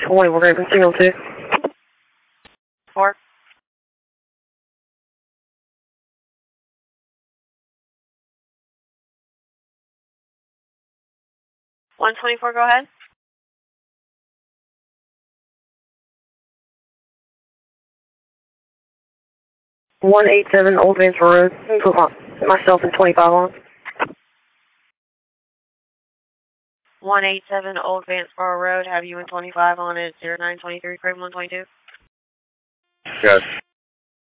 20, we're Raven, signal 2. 4. $124, go ahead. 187 Old Vansboro Road. Put myself and 25 on. 187 Old Vansboro Road, have you and 25 on it, 0923, Craven 122. Yes.